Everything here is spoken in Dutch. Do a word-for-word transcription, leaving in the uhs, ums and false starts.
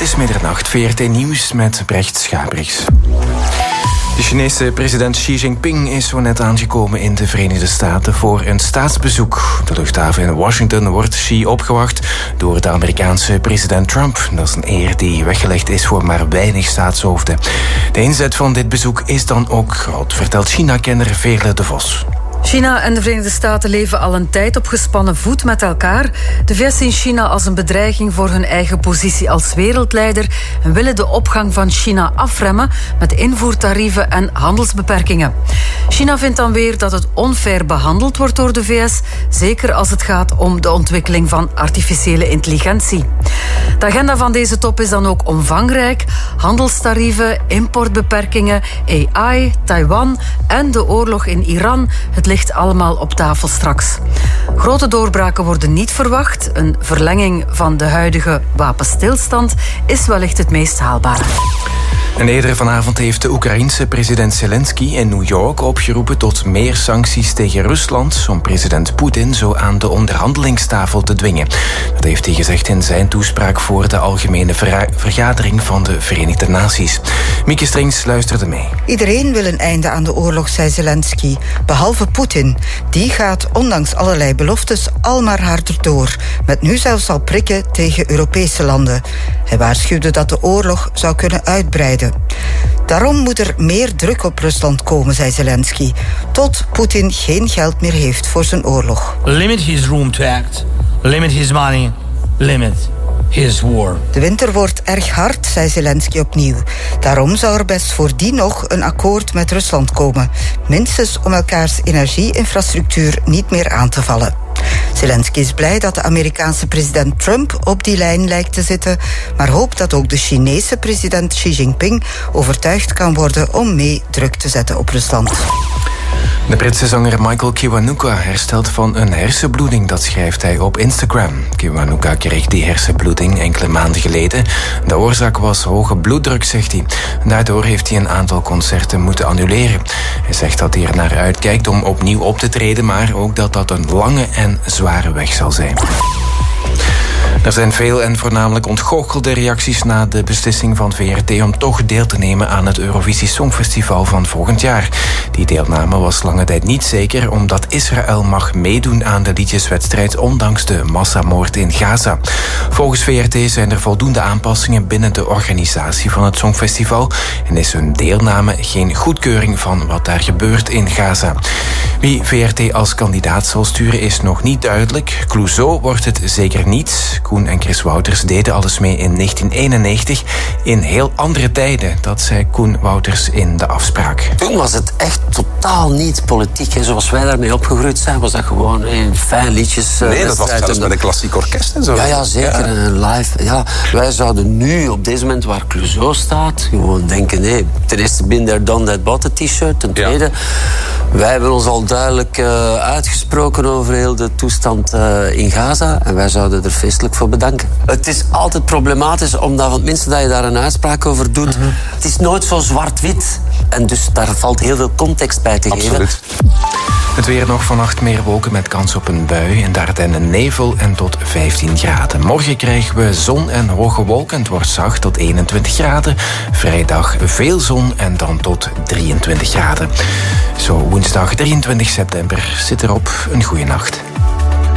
is middernacht, V R T Nieuws met Brecht Schabriks. De Chinese president Xi Jinping is zo net aangekomen in de Verenigde Staten voor een staatsbezoek. Op de luchthaven in Washington wordt Xi opgewacht door de Amerikaanse president Trump. Dat is een eer die weggelegd is voor maar weinig staatshoofden. De inzet van dit bezoek is dan ook groot, vertelt China-kenner Veerle de Vos. China en de Verenigde Staten leven al een tijd op gespannen voet met elkaar. De V S zien China als een bedreiging voor hun eigen positie als wereldleider en willen de opgang van China afremmen met invoertarieven en handelsbeperkingen. China vindt dan weer dat het onfair behandeld wordt door de V S, zeker als het gaat om de ontwikkeling van artificiële intelligentie. De agenda van deze top is dan ook omvangrijk. Handelstarieven, importbeperkingen, A I, Taiwan en de oorlog in Iran. Het ligt allemaal op tafel straks. Grote doorbraken worden niet verwacht. Een verlenging van de huidige wapenstilstand is wellicht het meest haalbare. En eerder vanavond heeft de Oekraïense president Zelensky in New York opgeroepen tot meer sancties tegen Rusland om president Poetin zo aan de onderhandelingstafel te dwingen. Dat heeft hij gezegd in zijn toespraak voor de algemene verra- vergadering van de Verenigde Naties. Mieke Strings luisterde mee. Iedereen wil een einde aan de oorlog, zei Zelensky, behalve Poetin. Die gaat ondanks allerlei beloftes al maar harder door, met nu zelfs al prikken tegen Europese landen. Hij waarschuwde dat de oorlog zou kunnen uitbreiden. Daarom moet er meer druk op Rusland komen, zei Zelensky, tot Poetin geen geld meer heeft voor zijn oorlog. Limit his room to act. Limit his money. Limit his war. De winter wordt erg hard, zei Zelensky opnieuw. Daarom zou er best voordien nog een akkoord met Rusland komen. Minstens om elkaars energieinfrastructuur niet meer aan te vallen. Zelensky is blij dat de Amerikaanse president Trump op die lijn lijkt te zitten, maar hoopt dat ook de Chinese president Xi Jinping overtuigd kan worden om mee druk te zetten op Rusland. De Britse zanger Michael Kiwanuka herstelt van een hersenbloeding, dat schrijft hij op Instagram. Kiwanuka kreeg die hersenbloeding enkele maanden geleden. De oorzaak was hoge bloeddruk, zegt hij. Daardoor heeft hij een aantal concerten moeten annuleren. Hij zegt dat hij er naar uitkijkt om opnieuw op te treden, maar ook dat dat een lange en zware weg zal zijn. Er zijn veel en voornamelijk ontgoochelde reacties na de beslissing van V R T om toch deel te nemen aan het Eurovisie Songfestival van volgend jaar. Die deelname was lange tijd niet zeker, omdat Israël mag meedoen aan de liedjeswedstrijd ondanks de massamoord in Gaza. Volgens V R T zijn er voldoende aanpassingen binnen de organisatie van het Songfestival en is hun deelname geen goedkeuring van wat daar gebeurt in Gaza. Wie V R T als kandidaat zal sturen is nog niet duidelijk. Clouseau wordt het zeker niet. Koen en Chris Wouters deden alles mee in negentien eenennegentig in heel andere tijden. Dat zei Koen Wouters in de afspraak. Toen was het echt totaal niet politiek. Hè. Zoals wij daarmee opgegroeid zijn, was dat gewoon een fijn liedjes. Nee, uh, dat was zelfs met een klassiek orkest en zo. Ja, ja zeker. Ja. En live. Ja. Wij zouden nu, op deze moment waar Clouseau staat, gewoon denken, nee, ten eerste been there, done that, bought a t-shirt. Ten tweede, ja. wij hebben ons al duidelijk uh, uitgesproken over heel de toestand uh, in Gaza. En wij zouden er feestelijk voor bedanken. Het is altijd problematisch, omdat van het minste dat je daar een uitspraak over doet, uh-huh. het is nooit zo zwart-wit. En dus daar valt heel veel context bij te Absoluut. geven. Het weer nog vannacht meer wolken met kans op een bui. In de Ardennen nevel en tot vijftien graden. Morgen krijgen we zon en hoge wolken. Het wordt zacht tot eenentwintig graden. Vrijdag veel zon en dan tot drieëntwintig graden. Zo woensdag drieëntwintig september zit erop. Een goede nacht.